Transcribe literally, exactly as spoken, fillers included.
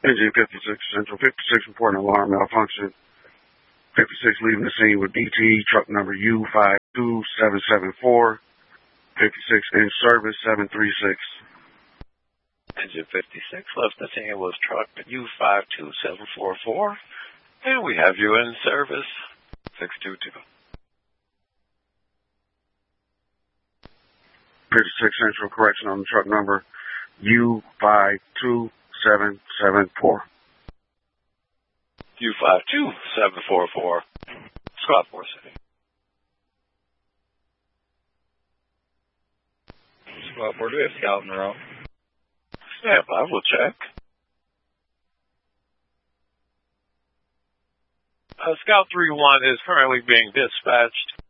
Engine fifty-six, Central fifty-six reporting alarm malfunction. fifty-six leaving the scene with D T, truck number U five two seven seven four. fifty-six in service, seven three six. Engine fifty-six left the scene with truck U five two seven four four. And we have you in service, six two two. fifty-six Central correction on the truck number U five two seven seven four. U five two seven four four. Scottsboro City. Scottsboro, do we have Scout in the room? Stand by, we'll check. Uh, Scout three one is currently being dispatched.